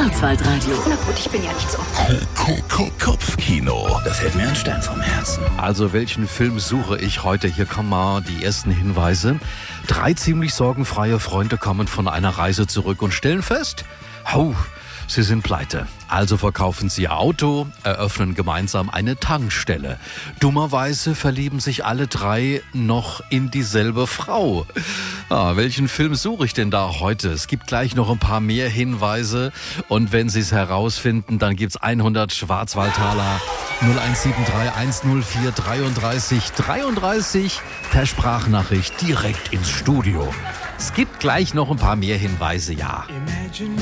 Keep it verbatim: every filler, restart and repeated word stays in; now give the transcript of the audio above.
Schwarzwaldradio. Na gut, ich bin ja nicht so. Kopfkino. Das hält mir ein Stein vom Herzen. Also welchen Film suche ich heute? Hier kommen mal die ersten Hinweise. Drei ziemlich sorgenfreie Freunde kommen von einer Reise zurück und stellen fest, hau, sie sind pleite. Also verkaufen sie ihr Auto, eröffnen gemeinsam eine Tankstelle. Dummerweise verlieben sich alle drei noch in dieselbe Frau. Ah, welchen Film suche ich denn da heute? Es gibt gleich noch ein paar mehr Hinweise. Und wenn Sie es herausfinden, dann gibt's hundert Schwarzwaldtaler. null eins sieben drei eins null vier dreiunddreißig dreiunddreißig per Sprachnachricht direkt ins Studio. Es gibt gleich noch ein paar mehr Hinweise, ja.